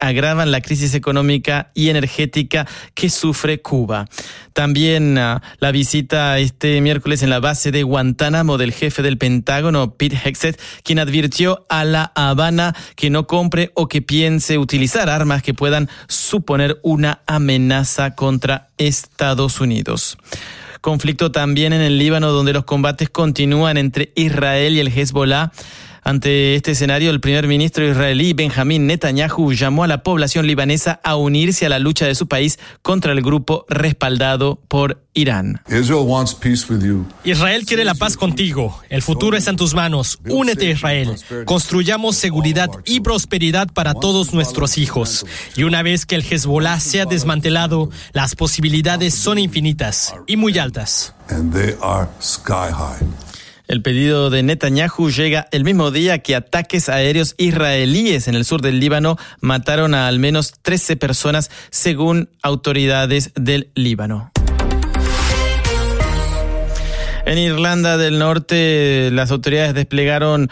agravan la crisis económica y energética que sufre Cuba. También la visita este miércoles en la base de Guantánamo del jefe del Pentágono, Pete Hegseth, quien advirtió a La Habana que no compre o que piense utilizar armas que puedan suponer una amenaza contra Estados Unidos. Conflicto también en el Líbano, donde los combates continúan entre Israel y el Hezbollah. Ante este escenario, el primer ministro israelí Benjamín Netanyahu llamó a la población libanesa a unirse a la lucha de su país contra el grupo respaldado por Irán. Israel quiere la paz contigo. El futuro está en tus manos. Únete, Israel. Construyamos seguridad y prosperidad para todos nuestros hijos. Y una vez que el Hezbollah sea desmantelado, las posibilidades son infinitas y muy altas. El pedido de Netanyahu llega el mismo día que ataques aéreos israelíes en el sur del Líbano mataron a al menos 13 personas, según autoridades del Líbano. En Irlanda del Norte, las autoridades desplegaron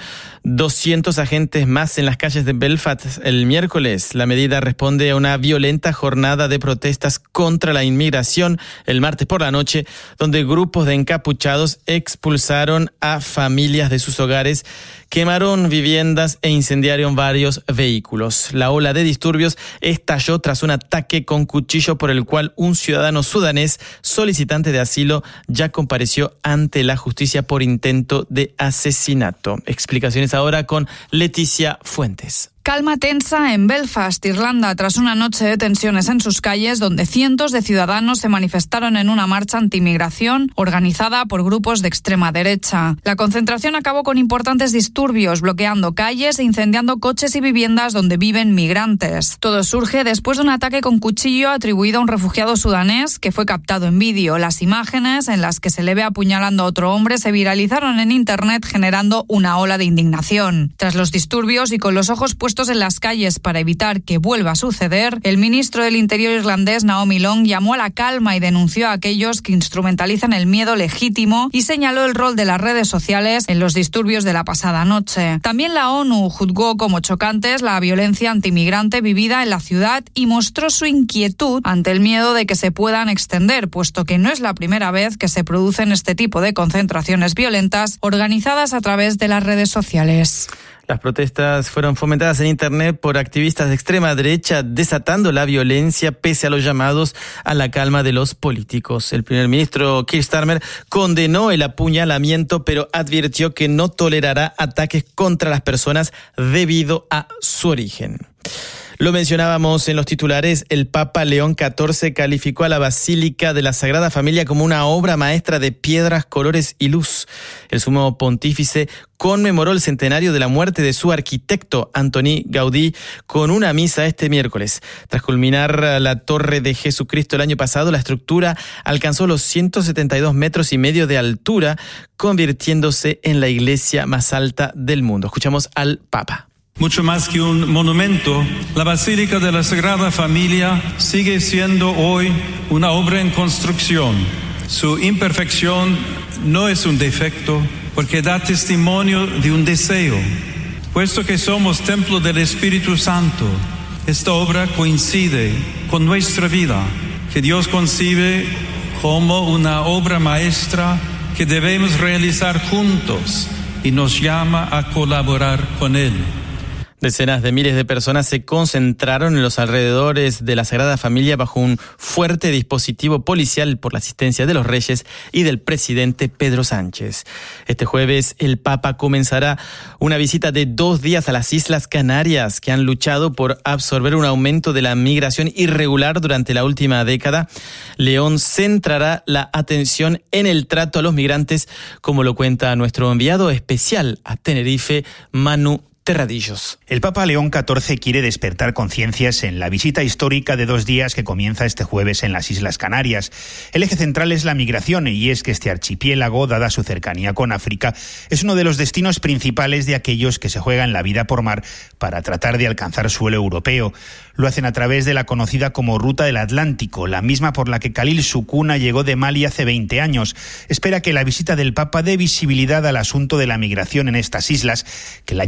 200 agentes más en las calles de Belfast el miércoles. La medida responde a una violenta jornada de protestas contra la inmigración el martes por la noche, donde grupos de encapuchados expulsaron a familias de sus hogares, quemaron viviendas e incendiaron varios vehículos. La ola de disturbios estalló tras un ataque con cuchillo por el cual un ciudadano sudanés solicitante de asilo ya compareció ante la justicia por intento de asesinato. Explicaciones ahora con Leticia Fuentes. Calma tensa en Belfast, Irlanda, tras una noche de tensiones en sus calles, donde cientos de ciudadanos se manifestaron en una marcha antimigración organizada por grupos de extrema derecha. La concentración acabó con importantes disturbios, bloqueando calles e incendiando coches y viviendas donde viven migrantes. Todo surge después de un ataque con cuchillo atribuido a un refugiado sudanés que fue captado en vídeo. Las imágenes, en las que se le ve apuñalando a otro hombre, se viralizaron en Internet, generando una ola de indignación. Tras los disturbios y con los ojos puestos en las calles para evitar que vuelva a suceder, el ministro del Interior irlandés, Naomi Long, llamó a la calma y denunció a aquellos que instrumentalizan el miedo legítimo y señaló el rol de las redes sociales en los disturbios de la pasada noche. También la ONU juzgó como chocantes la violencia antimigrante vivida en la ciudad y mostró su inquietud ante el miedo de que se puedan extender, puesto que no es la primera vez que se producen este tipo de concentraciones violentas organizadas a través de las redes sociales. Las protestas fueron fomentadas en Internet por activistas de extrema derecha, desatando la violencia pese a los llamados a la calma de los políticos. El primer ministro Keir Starmer condenó el apuñalamiento, pero advirtió que no tolerará ataques contra las personas debido a su origen. Lo mencionábamos en los titulares, el Papa León XIV calificó a la Basílica de la Sagrada Familia como una obra maestra de piedras, colores y luz. El sumo pontífice conmemoró el centenario de la muerte de su arquitecto, Antoni Gaudí, con una misa este miércoles. Tras culminar la Torre de Jesucristo el año pasado, la estructura alcanzó los 172 metros y medio de altura, convirtiéndose en la iglesia más alta del mundo. Escuchamos al Papa. Mucho más que un monumento, la Basílica de la Sagrada Familia sigue siendo hoy una obra en construcción. Su imperfección no es un defecto, porque da testimonio de un deseo. Puesto que somos templo del Espíritu Santo, esta obra coincide con nuestra vida, que Dios concibe como una obra maestra que debemos realizar juntos y nos llama a colaborar con Él. Decenas de miles de personas se concentraron en los alrededores de la Sagrada Familia bajo un fuerte dispositivo policial por la asistencia de los reyes y del presidente Pedro Sánchez. Este jueves el Papa comenzará una visita de 2 días a las Islas Canarias, que han luchado por absorber un aumento de la migración irregular durante la última década. León centrará la atención en el trato a los migrantes, como lo cuenta nuestro enviado especial a Tenerife, Manu Terradillos. El Papa León XIV quiere despertar conciencias en la visita histórica de 2 días que comienza este jueves en las Islas Canarias. El eje central es la migración, y es que este archipiélago, dada su cercanía con África, es uno de los destinos principales de aquellos que se juegan la vida por mar para tratar de alcanzar suelo europeo. Lo hacen a través de la conocida como Ruta del Atlántico, la misma por la que Khalil Sukuna llegó de Mali hace 20 años. Espera que la visita del Papa dé visibilidad al asunto de la migración en estas islas, que el año pasado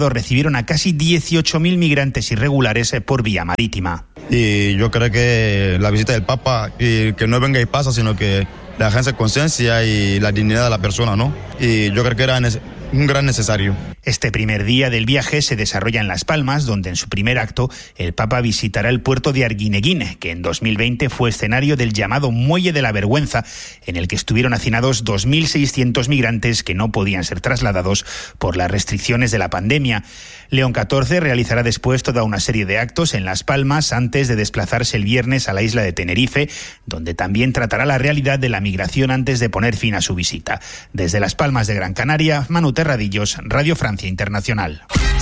pasado recibieron a casi 18.000 migrantes irregulares por vía marítima. Y yo creo que la visita del Papa, y que no venga y pasa, sino que la agencia de conciencia y la dignidad de la persona, ¿no? Y yo creo que era un gran necesario. Este primer día del viaje se desarrolla en Las Palmas, donde en su primer acto el Papa visitará el puerto de Arguineguín, que en 2020 fue escenario del llamado Muelle de la Vergüenza, en el que estuvieron hacinados 2.600 migrantes que no podían ser trasladados por las restricciones de la pandemia. León XIV realizará después toda una serie de actos en Las Palmas antes de desplazarse el viernes a la isla de Tenerife, donde también tratará la realidad de la migración antes de poner fin a su visita. Desde Las Palmas de Gran Canaria, Manu Terradillos, Radio Francia Internacional.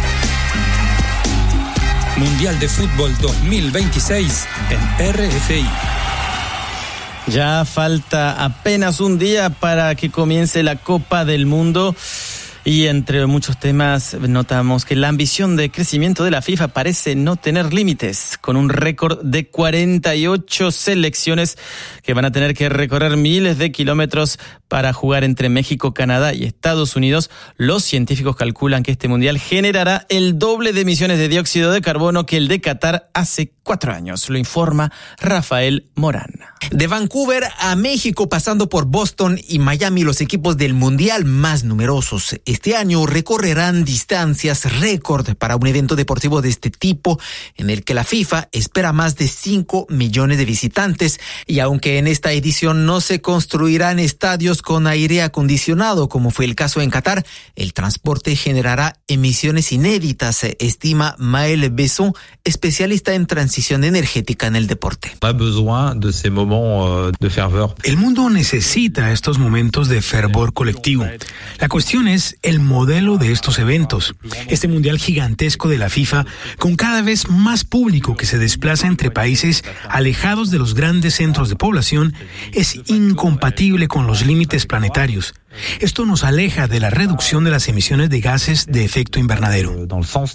Mundial de Fútbol 2026 en RFI. Ya falta apenas un día para que comience la Copa del Mundo. Y entre muchos temas notamos que la ambición de crecimiento de la FIFA parece no tener límites, con un récord de 48 selecciones que van a tener que recorrer miles de kilómetros para jugar entre México, Canadá y Estados Unidos. Los científicos calculan que este mundial generará el doble de emisiones de dióxido de carbono que el de Qatar hace 4 años. Lo informa Rafael Morán. De Vancouver a México, pasando por Boston y Miami, los equipos del mundial más numerosos este año recorrerán distancias récord para un evento deportivo de este tipo, en el que la FIFA espera más de 5 millones de visitantes. Y aunque en esta edición no se construirán estadios con aire acondicionado, como fue el caso en Qatar, el transporte generará emisiones inéditas, estima Maël Besson, especialista en transición energética en el deporte. El mundo necesita estos momentos de fervor colectivo. La cuestión es el modelo de estos eventos. Este mundial gigantesco de la FIFA, con cada vez más público que se desplaza entre países alejados de los grandes centros de población, es incompatible con los límites planetarios. Esto nos aleja de la reducción de las emisiones de gases de efecto invernadero.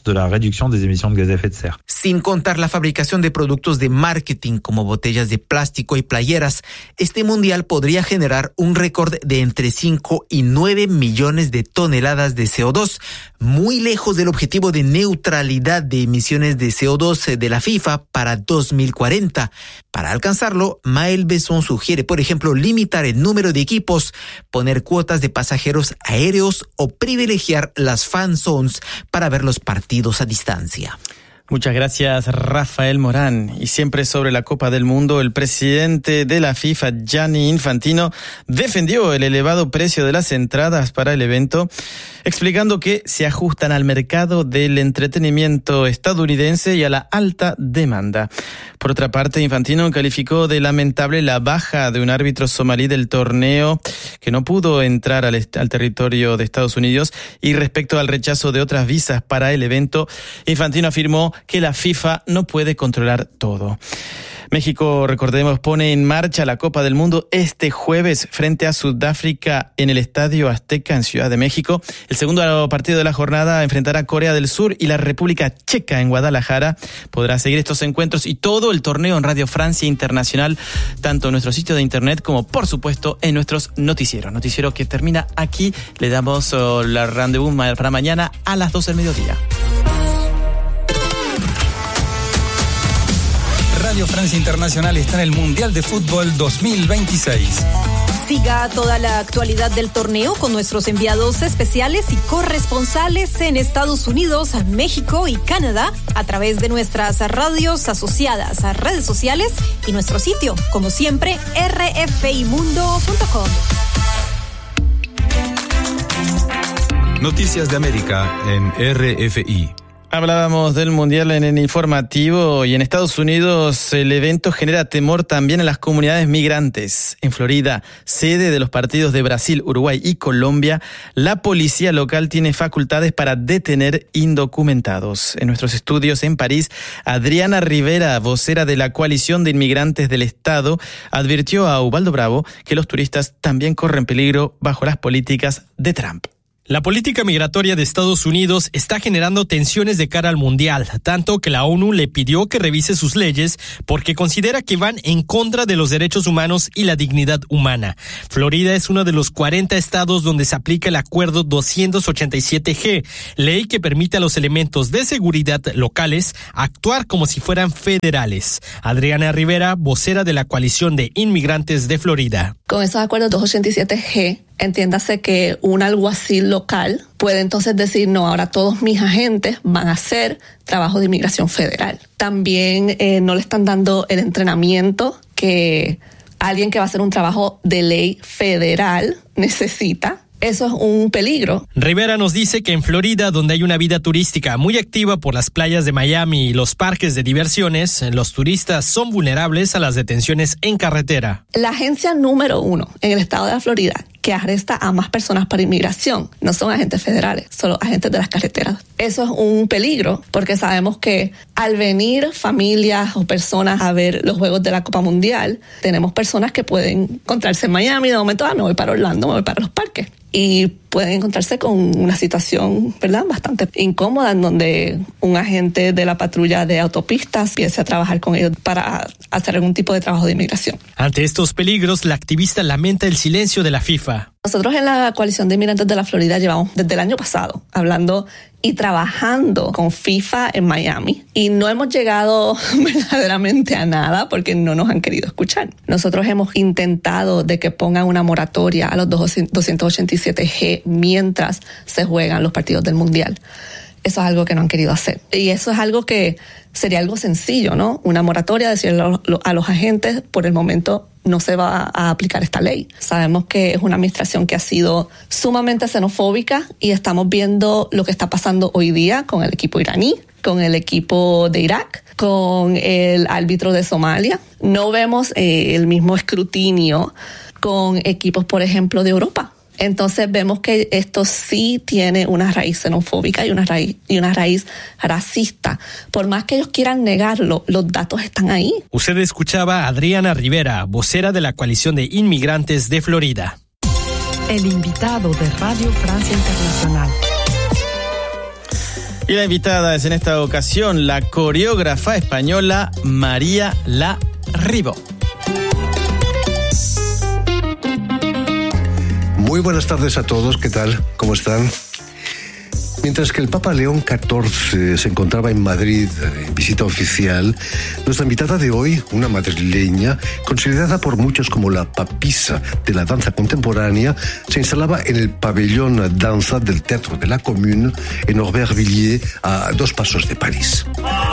Sin contar la fabricación de productos de marketing como botellas de plástico y playeras, este mundial podría generar un récord de entre 5 y 9 millones de toneladas de CO2, muy lejos del objetivo de neutralidad de emisiones de CO2 de la FIFA para 2040. Para alcanzarlo, Maël Besson sugiere, por ejemplo, limitar el número de equipos, poner cuotas de pasajeros aéreos o privilegiar las fan zones para ver los partidos a distancia. Muchas gracias, Rafael Morán. Y siempre sobre la Copa del Mundo, el presidente de la FIFA, Gianni Infantino, defendió el elevado precio de las entradas para el evento, explicando que se ajustan al mercado del entretenimiento estadounidense y a la alta demanda. Por otra parte, Infantino calificó de lamentable la baja de un árbitro somalí del torneo que no pudo entrar al territorio de Estados Unidos, y respecto al rechazo de otras visas para el evento, Infantino afirmó que la FIFA no puede controlar todo. México, recordemos, pone en marcha la Copa del Mundo este jueves frente a Sudáfrica en el Estadio Azteca en Ciudad de México. El segundo partido de la jornada enfrentará a Corea del Sur y la República Checa en Guadalajara. Podrá seguir estos encuentros y todo el torneo en Radio Francia Internacional, tanto en nuestro sitio de internet como, por supuesto, en nuestros noticieros. Noticiero que termina aquí. Le damos la rendezvous para mañana a las 12 del mediodía. Radio Francia Internacional está en el Mundial de Fútbol 2026. Siga toda la actualidad del torneo con nuestros enviados especiales y corresponsales en Estados Unidos, México y Canadá a través de nuestras radios asociadas a redes sociales y nuestro sitio, como siempre, rfimundo.com. Noticias de América en RFI. Hablábamos del Mundial en el informativo, y en Estados Unidos el evento genera temor también en las comunidades migrantes. En Florida, sede de los partidos de Brasil, Uruguay y Colombia, la policía local tiene facultades para detener indocumentados. En nuestros estudios en París, Adriana Rivera, vocera de la Coalición de Inmigrantes del Estado, advirtió a Ubaldo Bravo que los turistas también corren peligro bajo las políticas de Trump. La política migratoria de Estados Unidos está generando tensiones de cara al mundial, tanto que la ONU le pidió que revise sus leyes porque considera que van en contra de los derechos humanos y la dignidad humana. Florida es uno de los 40 estados donde se aplica el Acuerdo 287G, ley que permite a los elementos de seguridad locales actuar como si fueran federales. Adriana Rivera, vocera de la Coalición de Inmigrantes de Florida. Con esos acuerdos 287G, entiéndase que un alguacil local puede entonces decir, no, ahora todos mis agentes van a hacer trabajo de inmigración federal. También no le están dando el entrenamiento que alguien que va a hacer un trabajo de ley federal necesita. Eso es un peligro. Rivera nos dice que en Florida, donde hay una vida turística muy activa por las playas de Miami y los parques de diversiones, los turistas son vulnerables a las detenciones en carretera. La agencia número 1 en el estado de la Florida que arresta a más personas por inmigración no son agentes federales, son los agentes de las carreteras. Eso es un peligro porque sabemos que al venir familias o personas a ver los Juegos de la Copa Mundial, tenemos personas que pueden encontrarse en Miami y de momento, me voy para Orlando, me voy para los parques. Y pueden encontrarse con una situación, ¿verdad?, bastante incómoda, en donde un agente de la patrulla de autopistas empiece a trabajar con ellos para hacer algún tipo de trabajo de inmigración. Ante estos peligros, la activista lamenta el silencio de la FIFA. Nosotros en la Coalición de Inmigrantes de la Florida llevamos desde el año pasado hablando y trabajando con FIFA en Miami y no hemos llegado verdaderamente a nada porque no nos han querido escuchar. Nosotros hemos intentado de que pongan una moratoria a los 287G mientras se juegan los partidos del Mundial. Eso es algo que no han querido hacer. Y eso es algo que sería algo sencillo, ¿no? Una moratoria, decirle a los agentes, por el momento no se va a aplicar esta ley. Sabemos que es una administración que ha sido sumamente xenofóbica y estamos viendo lo que está pasando hoy día con el equipo iraní, con el equipo de Irak, con el árbitro de Somalia. No vemos el mismo escrutinio con equipos, por ejemplo, de Europa. Entonces vemos que esto sí tiene una raíz xenofóbica y una raíz racista. Por más que ellos quieran negarlo, los datos están ahí. Usted escuchaba a Adriana Rivera, vocera de la Coalición de Inmigrantes de Florida. El invitado de Radio Francia Internacional. Y la invitada es en esta ocasión la coreógrafa española María La Ribó. Muy buenas tardes a todos, ¿qué tal? ¿Cómo están? Mientras que el Papa León XIV se encontraba en Madrid en visita oficial, nuestra invitada de hoy, una madrileña, considerada por muchos como la papisa de la danza contemporánea, se instalaba en el pabellón danza del Teatro de la Commune en Aubervilliers, a 2 pasos de París.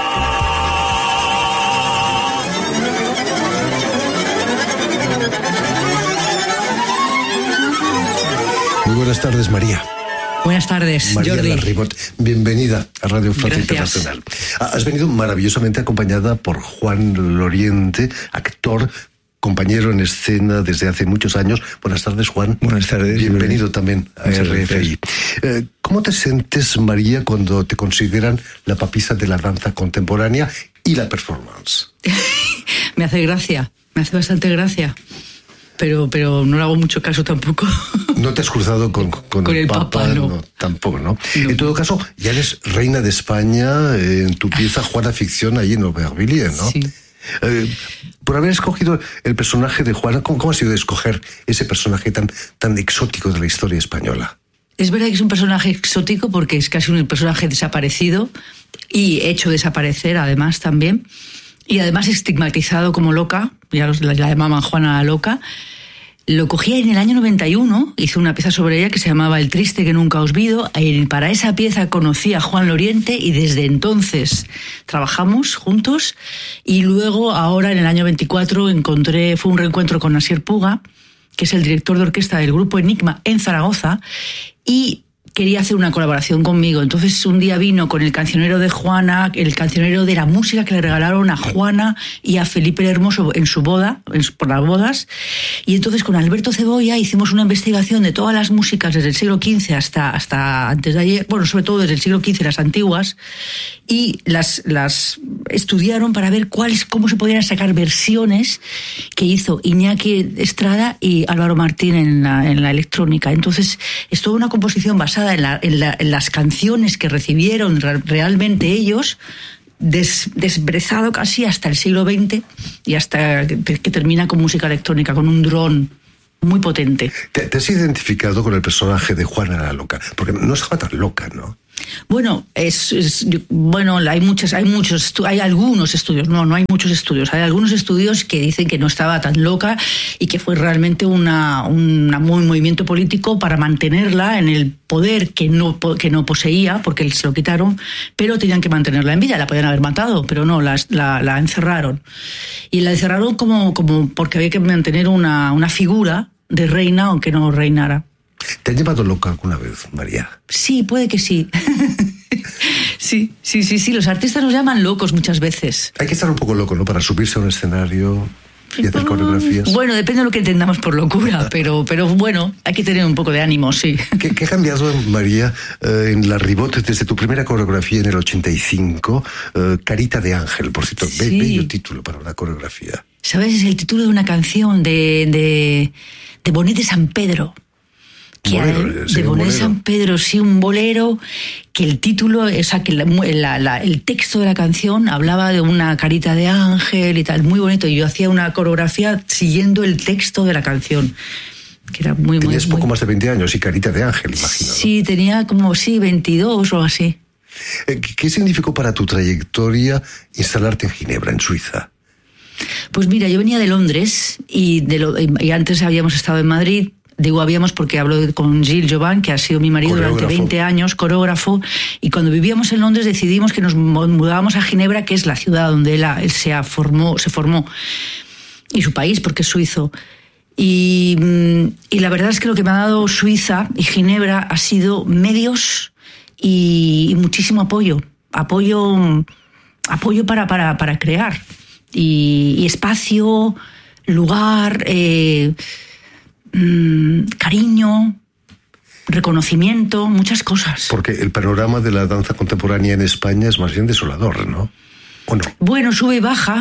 Muy buenas tardes, María. Buenas tardes, María Jordi. La Ribó, bienvenida a Radio Francia Internacional. Has venido maravillosamente acompañada por Juan Loriente, actor, compañero en escena desde hace muchos años. Buenas tardes, Juan. Buenas tardes. Bienvenido también a RFI. ¿Cómo te sientes, María, cuando te consideran la papisa de la danza contemporánea y la performance? Me hace gracia, me hace bastante gracia. Pero no le hago mucho caso tampoco. ¿No te has cruzado con el Papa? No, tampoco, ¿no? En todo caso, ya eres reina de España en tu pieza Juana Ficción allí en Aubervilliers, ¿no? Sí. Por haber escogido el personaje de Juana, ¿cómo ha sido escoger ese personaje tan exótico de la historia española? Es verdad que es un personaje exótico porque es casi un personaje desaparecido y hecho desaparecer además también. Y además estigmatizado como loca, ya la llamaban Juana la Loca. Lo cogí en el año 91, hice una pieza sobre ella que se llamaba El triste que nunca os vido. Para esa pieza conocí a Juan Loriente y desde entonces trabajamos juntos. Y luego, ahora en el año 24, fue un reencuentro con Asier Puga, que es el director de orquesta del grupo Enigma en Zaragoza, y quería hacer una colaboración conmigo. Entonces un día vino con el cancionero de Juana, el cancionero de la música que le regalaron a Juana y a Felipe el Hermoso en su boda, por las bodas. Y entonces con Alberto Cebolla hicimos una investigación de todas las músicas desde el siglo XV hasta antes de ayer, bueno, sobre todo desde el siglo XV, las antiguas, y las estudiaron para ver cómo se podían sacar versiones que hizo Iñaki Estrada y Álvaro Martín en la electrónica. Entonces es toda una composición basada basada en las canciones que recibieron realmente ellos, desbrezado casi hasta el siglo XX y hasta que termina con música electrónica, con un dron muy potente. ¿Te has identificado con el personaje de Juana la Loca? Porque no estaba tan loca, ¿no? Bueno, hay algunos estudios, no hay muchos estudios, hay algunos estudios que dicen que no estaba tan loca y que fue realmente un movimiento político para mantenerla en el poder que no poseía, porque se lo quitaron, pero tenían que mantenerla en vida. La podían haber matado, pero no, la encerraron. Y la encerraron como porque había que mantener una figura de reina aunque no reinara. ¿Te han llevado loca alguna vez, María? Sí, puede que sí. Sí, los artistas nos llaman locos muchas veces. Hay que estar un poco loco, ¿no?, para subirse a un escenario y hacer coreografías. Bueno, depende de lo que entendamos por locura, pero bueno, hay que tener un poco de ánimo, sí. ¿Qué ha cambiado, María, en la Ribot desde tu primera coreografía en el 85? Carita de Ángel, por cierto, sí. Bello título para una coreografía. ¿Sabes? Es el título de una canción de Bonet de San Pedro. De Bonet de San Pedro, sí, un bolero, que el título, o sea, que el texto de la canción hablaba de una carita de ángel y tal, muy bonito. Y yo hacía una coreografía siguiendo el texto de la canción, que era muy, Tenías poco más de 20 años y carita de ángel, imagino. Sí, tenía como, 22 o así. ¿Qué significó para tu trayectoria instalarte en Ginebra, en Suiza? Pues mira, yo venía de Londres y antes habíamos estado en Madrid. Digo habíamos porque hablo con Gilles Jobin, que ha sido mi marido durante 20 años, coreógrafo, y cuando vivíamos en Londres decidimos que nos mudábamos a Ginebra, que es la ciudad donde él se formó, y su país, porque es suizo. Y la verdad es que lo que me ha dado Suiza y Ginebra ha sido medios y muchísimo apoyo para crear, y espacio, lugar, cariño, reconocimiento, muchas cosas. Porque el panorama de la danza contemporánea en España es más bien desolador, ¿no? ¿O no? Bueno, sube y baja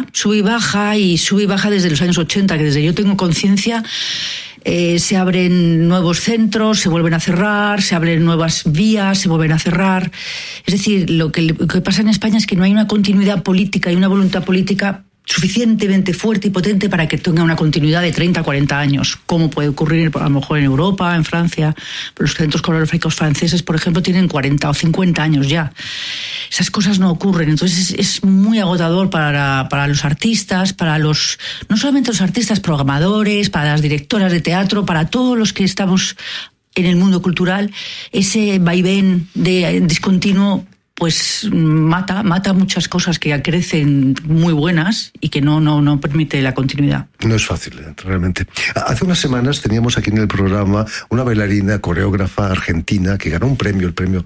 desde los años 80, que desde yo tengo conciencia. Se abren nuevos centros, se vuelven a cerrar, se abren nuevas vías, se vuelven a cerrar. Es decir, lo que pasa en España es que no hay una continuidad política y una voluntad política suficientemente fuerte y potente para que tenga una continuidad de 30 a 40 años, como puede ocurrir a lo mejor en Europa, en Francia. Los centros coreográficos franceses, por ejemplo, tienen 40 o 50 años ya. Esas cosas no ocurren, entonces es muy agotador para los artistas, no solamente los artistas, programadores, para las directoras de teatro, para todos los que estamos en el mundo cultural. Ese vaivén de discontinuo pues mata muchas cosas que crecen muy buenas y que no permite la continuidad. No es fácil, realmente. Hace unas semanas teníamos aquí en el programa una bailarina, coreógrafa argentina que ganó un premio, el premio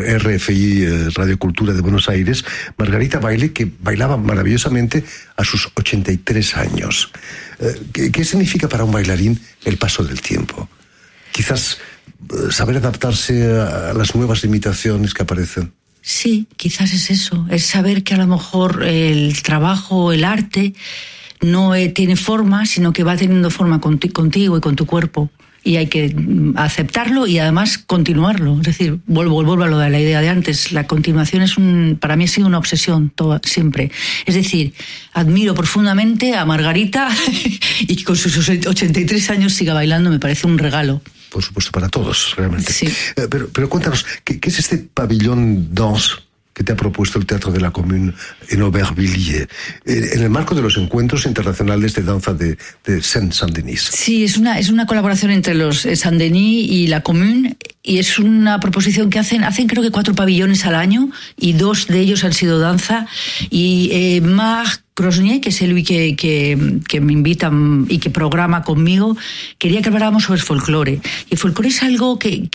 RFI Radio Cultura de Buenos Aires, Margarita Baile, que bailaba maravillosamente a sus 83 años. ¿Qué significa para un bailarín el paso del tiempo? Quizás saber adaptarse a las nuevas limitaciones que aparecen. Sí, quizás es eso, es saber que a lo mejor el trabajo, el arte, no tiene forma, sino que va teniendo forma contigo y con tu cuerpo. Y hay que aceptarlo y además continuarlo. Es decir, vuelvo a lo de la idea de antes. La continuación para mí ha sido una obsesión siempre. Es decir, admiro profundamente a Margarita y que con sus 83 años siga bailando me parece un regalo. Por supuesto, para todos, realmente. Sí. Pero cuéntanos, ¿qué es este pabellón danse que te ha propuesto el Teatro de la Commune en Aubervilliers, en el marco de los encuentros internacionales de danza de Seine-Saint-Denis? Sí, es una colaboración entre los Saint-Denis y la Commune, y es una proposición que hacen creo que 4 pabellones al año, y 2 de ellos han sido danza, y Marc Grosnier, que es el que me invita y que programa conmigo, quería que habláramos sobre el folclore. Y el folclore es algo que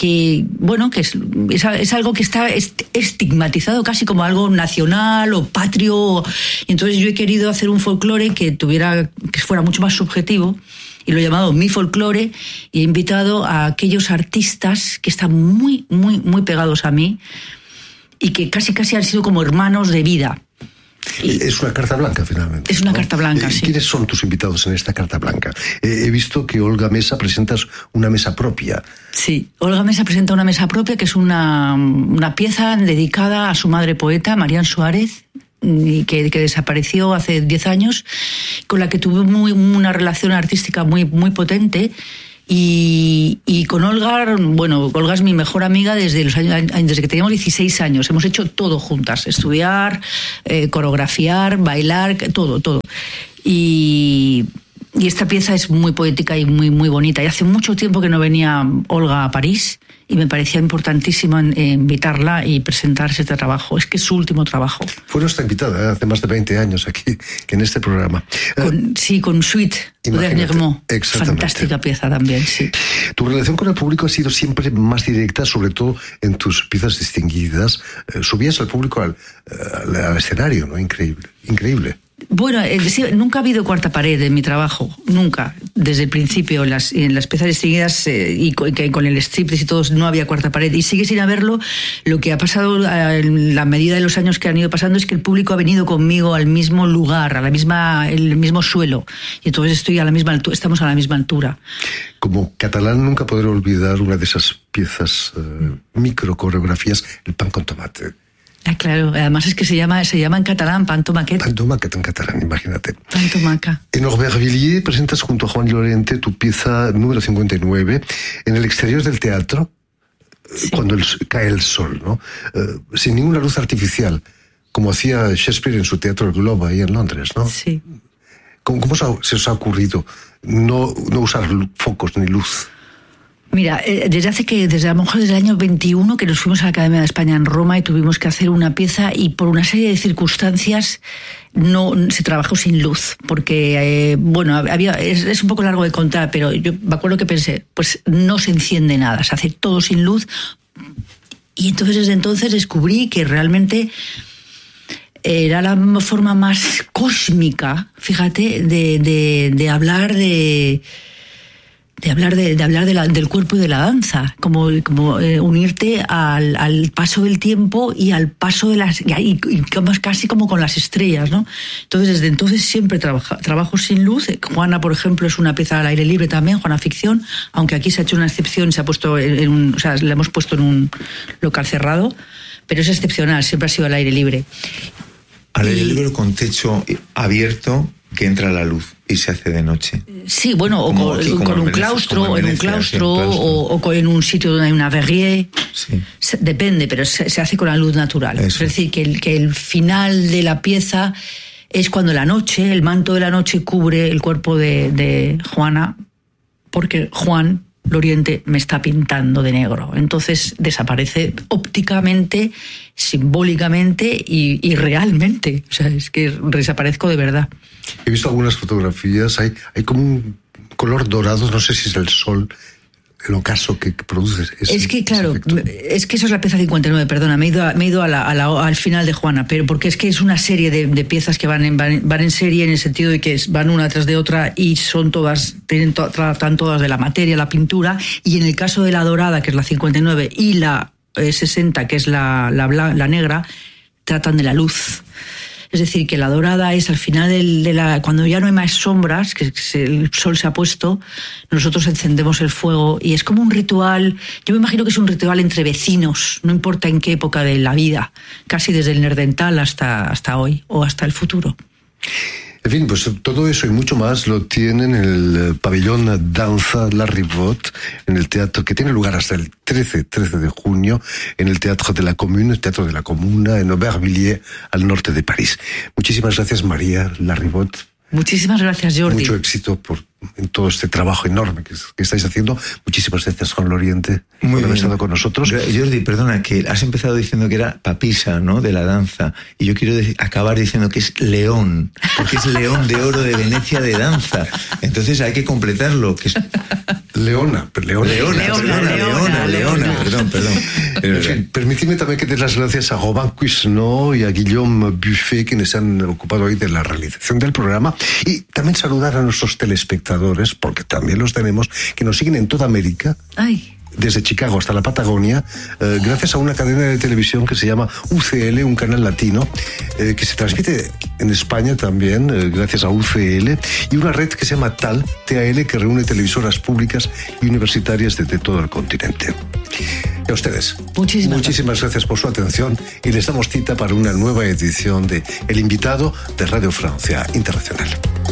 es algo que está estigmatizado casi como algo nacional o patrio. Y entonces yo he querido hacer un folclore que fuera mucho más subjetivo, y lo he llamado Mi Folclore, y he invitado a aquellos artistas que están muy, muy, muy pegados a mí y que casi han sido como hermanos de vida. Es una carta blanca, finalmente. Es una carta blanca, sí. ¿Quiénes son tus invitados en esta carta blanca? He visto que Olga Mesa presentas una mesa propia. Sí, Olga Mesa presenta una mesa propia, que es una pieza dedicada a su madre poeta, Marián Suárez, y que desapareció hace 10 años, con la que tuve una relación artística muy, muy potente. Y con Olga, bueno, Olga es mi mejor amiga desde que teníamos 16 años. Hemos hecho todo juntas: estudiar, coreografiar, bailar, todo. Y esta pieza es muy poética y muy, muy bonita. Y hace mucho tiempo que no venía Olga a París, y me parecía importantísimo invitarla y presentar este trabajo. Es que es su último trabajo. Fue nuestra invitada hace más de 20 años aquí, en este programa. Con Suite Dernièrement. Fantástica pieza también, sí. Tu relación con el público ha sido siempre más directa, sobre todo en tus piezas distinguidas. Subías al público al escenario, ¿no? Increíble. Bueno, sí, nunca ha habido cuarta pared en mi trabajo, nunca. Desde el principio, en las piezas distinguidas y con el striptease y todo, no había cuarta pared. Y sigue sin haberlo. Lo que ha pasado en la medida de los años que han ido pasando es que el público ha venido conmigo al mismo lugar, el mismo suelo. Y entonces estamos a la misma altura. Como catalán nunca podré olvidar una de esas piezas, micro coreografías, el pan con tomate. Ah, claro, además es que se llama en catalán pan tomaquet. Pan tomaquet en catalán, imagínate. Pan tomaca. En Aubervilliers presentas junto a Juan Llorente tu pieza número 59 en el exterior del teatro, sí, cuando cae el sol, ¿no? Sin ninguna luz artificial, como hacía Shakespeare en su teatro El Globo ahí en Londres, ¿no? Sí. ¿Cómo se os ha ocurrido no usar focos ni luz? Mira, desde a lo mejor desde el año 21 que nos fuimos a la Academia de España en Roma y tuvimos que hacer una pieza, y por una serie de circunstancias no se trabajó sin luz, porque es un poco largo de contar, pero yo me acuerdo que pensé, pues no se enciende nada, se hace todo sin luz. Y entonces desde entonces descubrí que realmente era la forma más cósmica, fíjate, de hablar del cuerpo y de la danza, como unirte al paso del tiempo y al paso de y casi como con las estrellas, ¿no? Entonces desde entonces siempre trabajo sin luz. Juana, por ejemplo, es una pieza al aire libre también, Juana Ficción, aunque aquí se ha hecho una excepción, se ha puesto la hemos puesto en un local cerrado, pero es excepcional, siempre ha sido al aire libre. Al aire libre con techo abierto, que entra la luz y se hace de noche. Sí, bueno, con un claustro, o en un sitio donde hay una verrier. Sí. Depende, pero se hace con la luz natural. Eso. Es decir, que el final de la pieza es cuando el manto de la noche cubre el cuerpo de Juana, porque Juan Llorente me está pintando de negro. Entonces desaparece ópticamente, simbólicamente y realmente. O sea, es que desaparezco de verdad. He visto algunas fotografías, hay como un color dorado, no sé si es el sol, el ocaso que produce. Es que claro, es que eso es la pieza 59, perdona, me he ido al final de Juana, pero porque es que es una serie de piezas que van en serie, en el sentido de que van una tras de otra y son todas, tratan todas de la materia, la pintura, y en el caso de la dorada, que es la 59, y la 60, que es la negra, tratan de la luz. Es decir, que la dorada es al final cuando ya no hay más sombras, que el sol se ha puesto, nosotros encendemos el fuego y es como un ritual. Yo me imagino que es un ritual entre vecinos, no importa en qué época de la vida, casi desde el Nerdental hasta hoy o hasta el futuro. En fin, pues todo eso y mucho más lo tienen en el pabellón Danza La Ribot, en el teatro, que tiene lugar hasta el 13 de junio, en el Teatro de la Commune, el Teatro de la Comuna, en Aubervilliers, al norte de París. Muchísimas gracias, María La Ribot. Muchísimas gracias, Jordi. Mucho éxito en todo este trabajo enorme que estáis haciendo. Muchísimas gracias, Juan Llorente, por haber estado con nosotros. Jordi, perdona, que has empezado diciendo que era papisa, ¿no?, de la danza, y yo quiero acabar diciendo que es león, porque es león de oro de Venecia de danza. Entonces hay que completarlo, que es... Leona, perdón. En fin, permitidme también que dé las gracias a Robin Cuisnot y a Guillaume Buffet, quienes se han ocupado hoy de la realización del programa, y también saludar a nuestros telespectadores, porque también los tenemos, que nos siguen en toda América. Ay. desde Chicago hasta la Patagonia, gracias a una cadena de televisión que se llama UCL, un canal latino, que se transmite en España también, gracias a UCL, y una red que se llama TAL, que reúne televisoras públicas y universitarias desde todo el continente. Y a ustedes, muchísimas gracias por su atención y les damos cita para una nueva edición de El Invitado de Radio Francia Internacional.